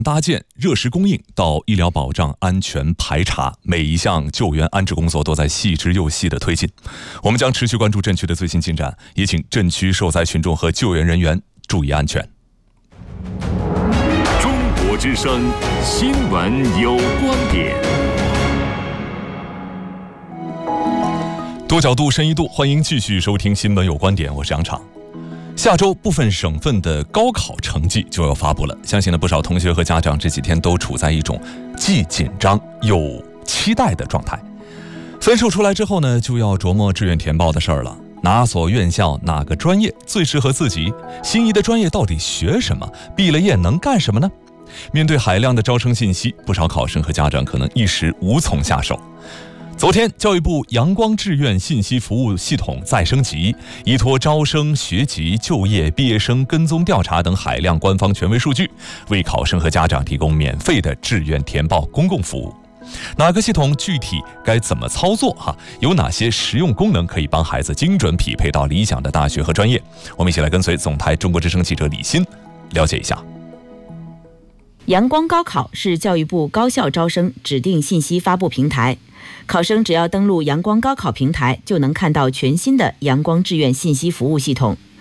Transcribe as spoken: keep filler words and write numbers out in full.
搭建、热食供应到医疗保障、安全排查，每一项救援安置工作都在细之又细的推进。我们将持续关注震区的最新进展，也请震区受灾群众和救援人员注意安全。 中国之声新闻有观点， 多角度、深一度，欢迎继续收听新闻有观点，我是杨畅。下周部分省份的高考成绩就要发布了，相信呢不少同学和家长这几天都处在一种既紧张又期待的状态。分数出来之后呢，就要琢磨志愿填报的事儿了。哪所院校哪个专业最适合自己？心仪的专业到底学什么？毕了业能干什么呢？面对海量的招生信息，不少考生和家长可能一时无从下手。昨天，教育部阳光志愿信息服务系统再升级，依托招生、学籍、就业、毕业生跟踪调查等海量官方权威数据，为考生和家长提供免费的志愿填报公共服务。哪个系统具体该怎么操作哈？有哪些实用功能可以帮孩子精准匹配到理想的大学和专业？我们一起来跟随总台中国之声记者李欣了解一下。 阳光高考是教育部高校招生指定信息发布平台，考生只要登录阳光高考平台，就能看到全新的阳光志愿信息服务系统。